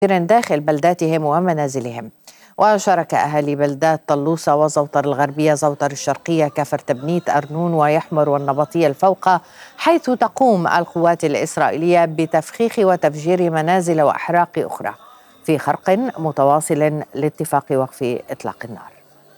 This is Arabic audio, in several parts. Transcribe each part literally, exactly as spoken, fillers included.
داخل بلداتهم ومنازلهم. وشارك أهالي بلدات طلوسة وزوطر الغربية، زوطر الشرقية، كفر تبنيت، أرنون ويحمر والنبطية الفوقة، حيث تقوم القوات الإسرائيلية بتفخيخ وتفجير منازل وأحراق أخرى في خرق متواصل لاتفاق وقف إطلاق النار.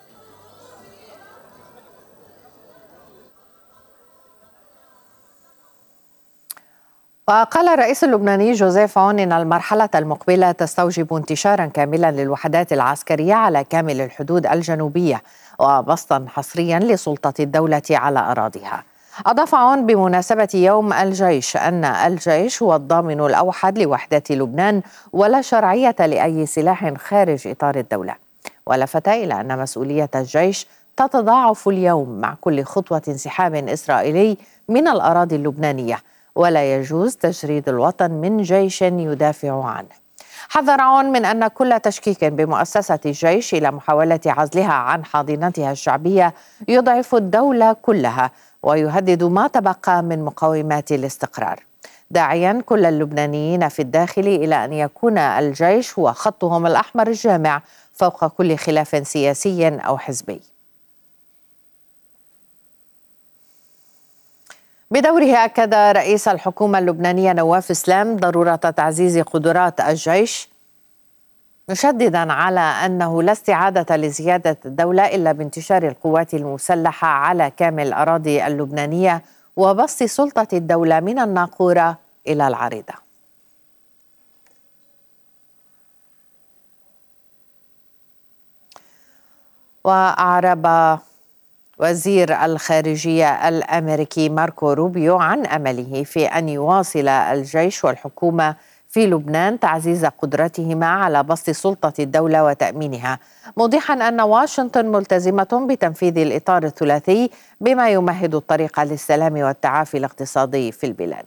وقال الرئيس اللبناني جوزيف عون إن المرحلة المقبلة تستوجب انتشارا كاملا للوحدات العسكرية على كامل الحدود الجنوبية وبسطا حصريا لسلطة الدولة على أراضيها. أضاف عون بمناسبة يوم الجيش أن الجيش هو الضامن الأوحد لوحدة لبنان ولا شرعية لأي سلاح خارج إطار الدولة، ولفت إلى أن مسؤولية الجيش تتضاعف اليوم مع كل خطوة انسحاب إسرائيلي من الأراضي اللبنانية، ولا يجوز تجريد الوطن من جيش يدافع عنه. حذر عون من أن كل تشكيك بمؤسسة الجيش إلى محاولة عزلها عن حاضنتها الشعبية يضعف الدولة كلها ويهدد ما تبقى من مقومات الاستقرار، داعيا كل اللبنانيين في الداخل إلى أن يكون الجيش هو خطهم الأحمر الجامع فوق كل خلاف سياسي أو حزبي. بدوره أكد رئيس الحكومة اللبنانية نواف إسلام ضرورة تعزيز قدرات الجيش، مشددا على أنه لا استعادة لزيادة الدولة إلا بانتشار القوات المسلحة على كامل الأراضي اللبنانية وبسط سلطة الدولة من الناقورة إلى العريضة. وأعرب وزير الخارجية الأمريكي ماركو روبيو عن أمله في أن يواصل الجيش والحكومة في لبنان تعزيز قدرتهما على بسط سلطة الدولة وتأمينها، موضحا أن واشنطن ملتزمة بتنفيذ الإطار الثلاثي بما يمهد الطريق للسلام والتعافي الاقتصادي في البلاد.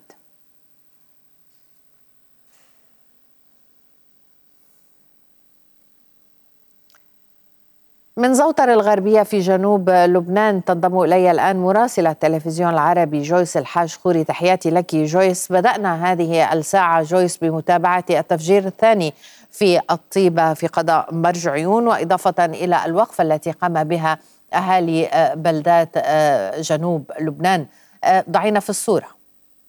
من زوطر الغربية في جنوب لبنان تنضم إلي الآن مراسلة التلفزيون العربي جويس الحاج خوري. تحياتي لك جويس. بدأنا هذه الساعة جويس بمتابعة التفجير الثاني في الطيبة في قضاء مرج عيون، وإضافة إلى الوقفة التي قام بها أهالي بلدات جنوب لبنان. ضعينا في الصورة.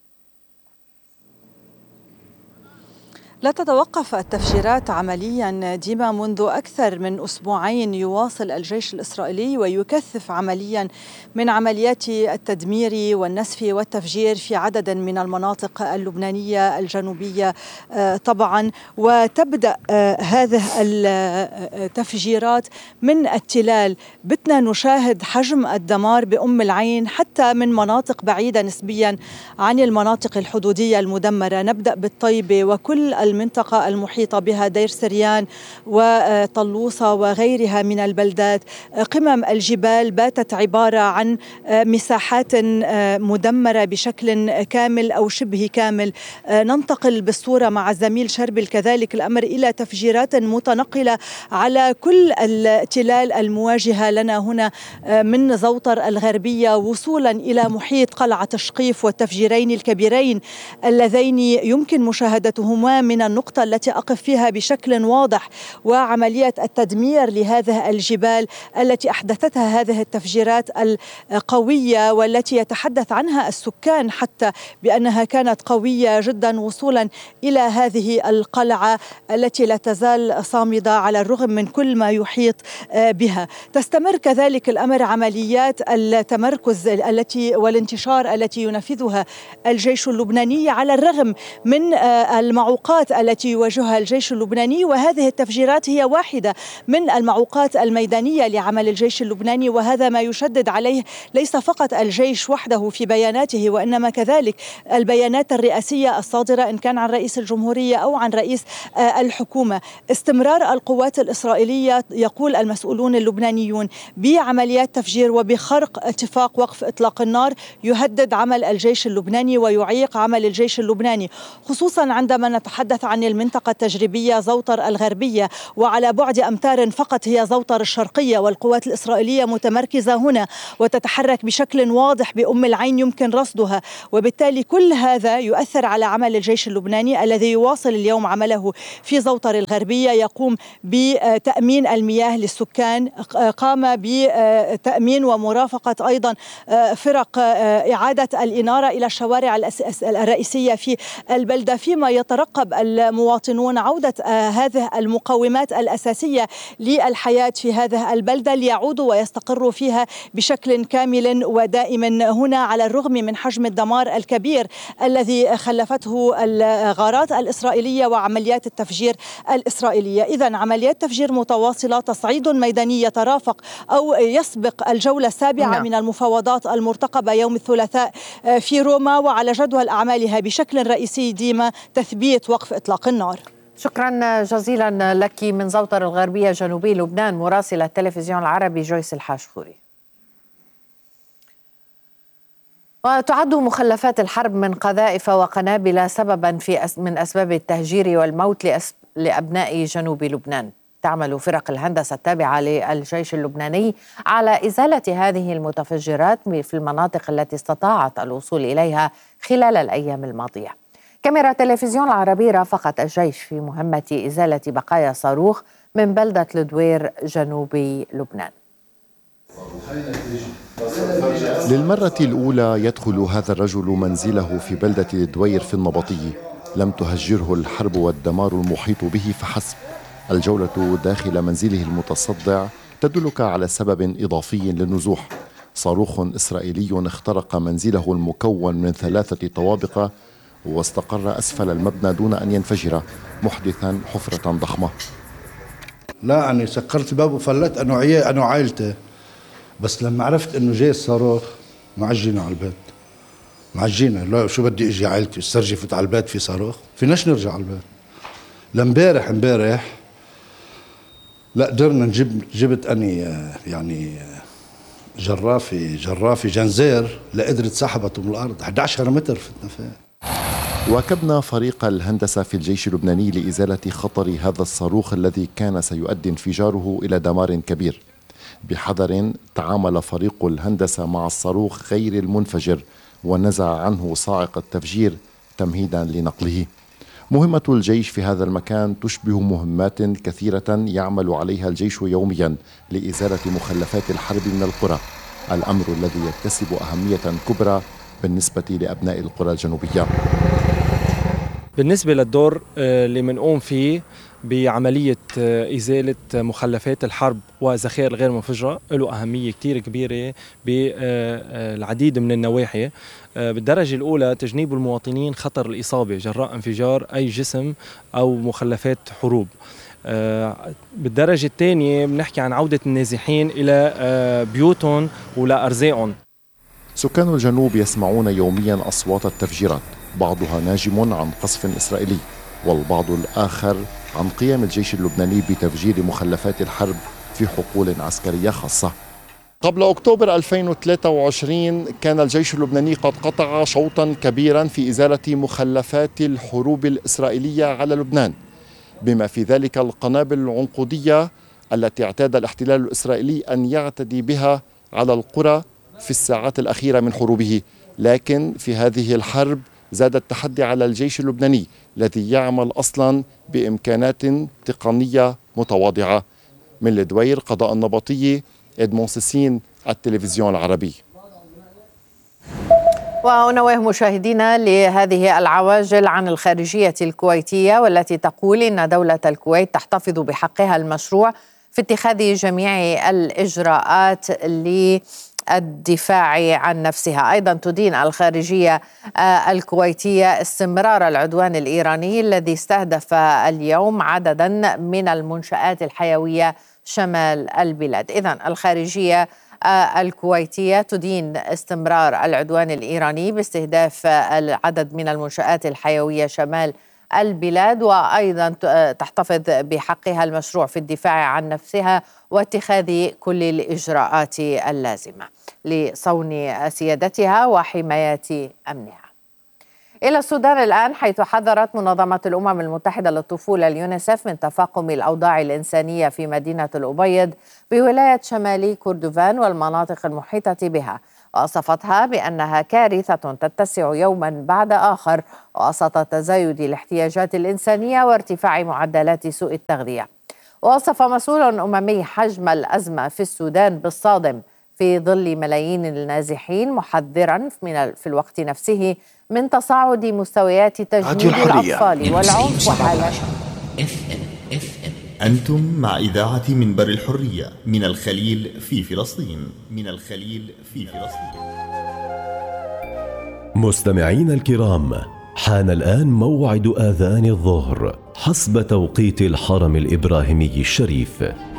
لا تتوقف التفجيرات عمليا ديما منذ أكثر من أسبوعين. يواصل الجيش الإسرائيلي ويكثف عمليا من عمليات التدمير والنسف والتفجير في عدد من المناطق اللبنانية الجنوبية طبعا، وتبدأ هذه التفجيرات من التلال. بتنا نشاهد حجم الدمار بأم العين حتى من مناطق بعيدة نسبيا عن المناطق الحدودية المدمرة. نبدأ بالطيبة وكل المنطقة المحيطة بها، دير سريان وطلوسة وغيرها من البلدات. قمم الجبال باتت عبارة عن مساحات مدمرة بشكل كامل أو شبه كامل. ننتقل بالصورة مع الزميل شربل كذلك الأمر إلى تفجيرات متنقلة على كل التلال المواجهة لنا هنا من زوطر الغربية وصولا إلى محيط قلعة شقيف، والتفجيرين الكبيرين اللذين يمكن مشاهدتهما من النقطة التي أقف فيها بشكل واضح، وعملية التدمير لهذه الجبال التي أحدثتها هذه التفجيرات القوية والتي يتحدث عنها السكان حتى بأنها كانت قوية جدا، وصولا إلى هذه القلعة التي لا تزال صامدة على الرغم من كل ما يحيط بها. تستمر كذلك الأمر عمليات التمركز التي والانتشار التي ينفذها الجيش اللبناني على الرغم من المعوقات التي يواجهها الجيش اللبناني، وهذه التفجيرات هي واحدة من المعوقات الميدانية لعمل الجيش اللبناني، وهذا ما يشدد عليه ليس فقط الجيش وحده في بياناته وإنما كذلك البيانات الرئاسية الصادرة إن كان عن رئيس الجمهورية أو عن رئيس الحكومة. استمرار القوات الإسرائيلية يقول المسؤولون اللبنانيون بعمليات تفجير وبخرق اتفاق وقف إطلاق النار يهدد عمل الجيش اللبناني ويعيق عمل الجيش اللبناني، خصوصا عندما نتحدث نتحدث عن المنطقة التجريبية زوطر الغربية، وعلى بعد أمتار فقط هي زوطر الشرقية، والقوات الإسرائيلية متمركزة هنا وتتحرك بشكل واضح بأم العين يمكن رصدها. وبالتالي كل هذا يؤثر على عمل الجيش اللبناني الذي يواصل اليوم عمله في زوطر الغربية، يقوم بتأمين المياه للسكان، قام بتأمين ومرافقة أيضا فرق إعادة الإنارة إلى الشوارع الرئيسية في البلدة، فيما يترقب المواطنون عودة هذه المقومات الأساسية للحياة في هذه البلدة ليعودوا ويستقروا فيها بشكل كامل ودائم هنا، على الرغم من حجم الدمار الكبير الذي خلفته الغارات الإسرائيلية وعمليات التفجير الإسرائيلية. إذن عمليات تفجير متواصلة، تصعيد ميداني يترافق أو يسبق الجولة السابعة نعم. من المفاوضات المرتقبة يوم الثلاثاء في روما، وعلى جدول أعمالها بشكل رئيسي ديما تثبيت وقف إطلاق النار. شكرا جزيلا لك من زوطر الغربية جنوبي لبنان مراسلة التلفزيون العربي جويس الحاشفوري. وتعد مخلفات الحرب من قذائف وقنابل سببا في أس من أسباب التهجير والموت لأس لأبناء جنوب لبنان. تعمل فرق الهندسة التابعة للجيش اللبناني على إزالة هذه المتفجرات في المناطق التي استطاعت الوصول إليها خلال الأيام الماضية. كاميرا تلفزيون العربي رافقت الجيش في مهمة إزالة بقايا صاروخ من بلدة الدوير جنوب لبنان. للمرة الأولى يدخل هذا الرجل منزله في بلدة الدوير في النبطي. لم تهجره الحرب والدمار المحيط به فحسب. الجولة داخل منزله المتصدع تدلك على سبب إضافي للنزوح. صاروخ إسرائيلي اخترق منزله المكون من ثلاثة طوابق واستقر أسفل المبنى دون أن ينفجر، محدثا حفرة ضخمة. لا أنا سكرت الباب وفلت أنا وعي أنا وعائلتي، بس لما عرفت إنه جاي الصاروخ معجينا على البيت. معجينا، لا شو بدي اجي عائلتي استرجي فوت على البيت في صاروخ؟ فيناش نرجع على البيت. لامبارح امبارح لا قدرنا نجيب جبت اني يعني جرافي جرافي جنزير لقدرت سحبته من الارض أحد عشر متر فتنا فيه. واكبنا فريق الهندسة في الجيش اللبناني لإزالة خطر هذا الصاروخ الذي كان سيؤدي انفجاره إلى دمار كبير. بحذر تعامل فريق الهندسة مع الصاروخ غير المنفجر ونزع عنه صاعق التفجير تمهيدا لنقله. مهمة الجيش في هذا المكان تشبه مهمات كثيرة يعمل عليها الجيش يوميا لإزالة مخلفات الحرب من القرى، الأمر الذي يكتسب أهمية كبرى بالنسبة لأبناء القرى الجنوبية. بالنسبة للدور اللي منقوم فيه بعملية إزالة مخلفات الحرب وذخائر غير منفجرة له أهمية كتير كبيرة بالعديد من النواحي. بالدرجة الأولى تجنيب المواطنين خطر الإصابة جراء انفجار أي جسم أو مخلفات حروب. بالدرجة الثانية بنحكي عن عودة النازحين إلى بيوتهم ولأرزاقهم. سكان الجنوب يسمعون يوميا أصوات التفجيرات، بعضها ناجم عن قصف إسرائيلي والبعض الآخر عن قيام الجيش اللبناني بتفجير مخلفات الحرب في حقول عسكرية خاصة. قبل أكتوبر ألفين وثلاثة وعشرين كان الجيش اللبناني قد قطع شوطا كبيرا في إزالة مخلفات الحروب الإسرائيلية على لبنان، بما في ذلك القنابل العنقودية التي اعتاد الاحتلال الإسرائيلي أن يعتدي بها على القرى في الساعات الأخيرة من حروبه. لكن في هذه الحرب زاد التحدي على الجيش اللبناني الذي يعمل أصلا بإمكانات تقنية متواضعة. من الدوير قضاء النبطي، إدمون سيسين، التلفزيون العربي. ونواه مشاهدينا لهذه العواجل عن الخارجية الكويتية، والتي تقول إن دولة الكويت تحتفظ بحقها المشروع في اتخاذ جميع الإجراءات للدفاع عن نفسها. أيضا تدين الخارجية الكويتية استمرار العدوان الإيراني الذي استهدف اليوم عددا من المنشآت الحيوية شمال البلاد. إذن الخارجية الكويتية تدين استمرار العدوان الإيراني باستهداف العدد من المنشآت الحيوية شمال البلاد، وأيضا تحتفظ بحقها المشروع في الدفاع عن نفسها واتخاذ كل الإجراءات اللازمة لصون سيادتها وحماية أمنها. إلى السودان الآن، حيث حذرت منظمة الأمم المتحدة للطفولة اليونيسف من تفاقم الأوضاع الإنسانية في مدينة الأبيض بولاية شمالي كردفان والمناطق المحيطة بها، وصفتها بأنها كارثة تتسع يوما بعد آخر وسط تزايد الاحتياجات الإنسانية وارتفاع معدلات سوء التغذية. وصف مسؤول أممي حجم الأزمة في السودان بالصادم في ظل ملايين النازحين، محذرا من في الوقت نفسه من تصاعد مستويات تجنيد الأطفال والعنف وحالات. أنتم مع إذاعة منبر الحرية من الخليل في فلسطين من الخليل في فلسطين. مستمعين الكرام، حان الآن موعد آذان الظهر حسب توقيت الحرم الإبراهيمي الشريف.